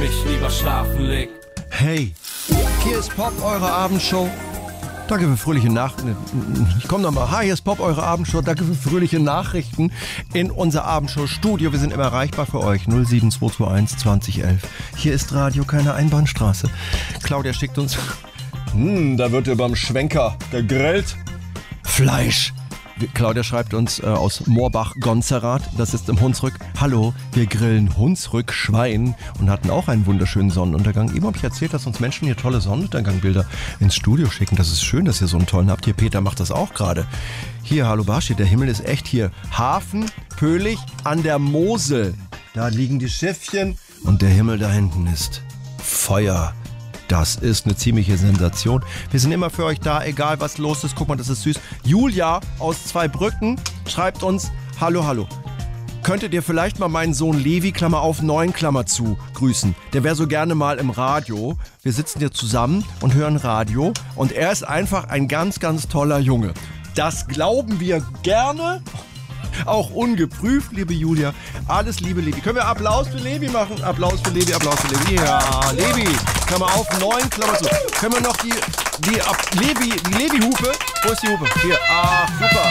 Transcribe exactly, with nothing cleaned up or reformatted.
mich lieber schlafen leg. Hey, hier ist Pop, eure Abendshow. Danke für fröhliche Nachrichten. Ich komme nochmal. Hi, hier ist Pop, eure Abendshow. Danke für fröhliche Nachrichten in unser Abendshow-Studio. Wir sind immer erreichbar für euch. null sieben zwei zwei eins zwanzig elf. Hier ist Radio, keine Einbahnstraße. Claudia schickt uns... Hm, da wird überm Schwenker gegrillt. Fleisch. Claudia schreibt uns äh, aus Moorbach-Gonzerath, das ist im Hunsrück. Hallo, wir grillen Hunsrück-Schwein und hatten auch einen wunderschönen Sonnenuntergang. Eben habe ich erzählt, dass uns Menschen hier tolle Sonnenuntergangbilder ins Studio schicken. Das ist schön, dass ihr so einen tollen habt. Hier, Peter macht das auch gerade. Hier, hallo Barschi, der Himmel ist echt hier. Hafen, Pöhlig an der Mosel. Da liegen die Schiffchen und der Himmel da hinten ist Feuer. Das ist eine ziemliche Sensation. Wir sind immer für euch da, egal was los ist. Guck mal, das ist süß. Julia aus Zweibrücken schreibt uns, hallo, hallo. Könntet ihr vielleicht mal meinen Sohn Levi, Klammer auf, neun, Klammer zu, grüßen? Der wäre so gerne mal im Radio. Wir sitzen hier zusammen und hören Radio. Und er ist einfach ein ganz, ganz toller Junge. Das glauben wir gerne. Auch ungeprüft, liebe Julia. Alles Liebe, Levi. Können wir Applaus für Levi machen? Applaus für Levi, Applaus für Levi. Ja, Levi, Klammer auf, neun, Klammer zu. Können wir noch die, die Ab Levi, die Levi-Hupe? Wo ist die Hupe? Hier, ah, super.